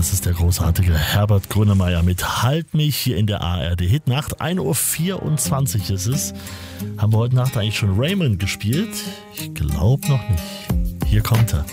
Das ist der großartige Herbert Grönemeyer mit Halt mich hier in der ARD Hitnacht. 1:24 Uhr ist es. Haben wir heute Nacht eigentlich schon Raymond gespielt? Ich glaube noch nicht. Hier kommt er.